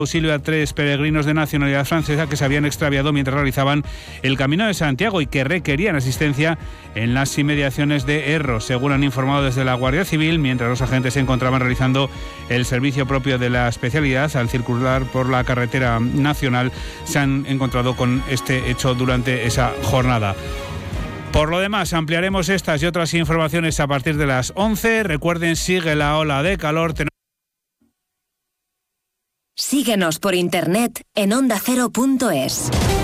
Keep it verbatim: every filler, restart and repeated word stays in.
auxilio a tres peregrinos de nacionalidad francesa que se habían extraviado mientras realizaban el Camino de Santiago y que requerían asistencia en las inmediaciones de Erros, según han informado desde la Guardia Civil, mientras los agentes se encontraban realizando el servicio propio de la especialidad. Al circular por la carretera nacional se han encontrado con este hecho durante esa jornada. Por lo demás, ampliaremos estas y otras informaciones a partir de las once. Recuerden, sigue la ola de calor. Síguenos por internet en onda cero punto es.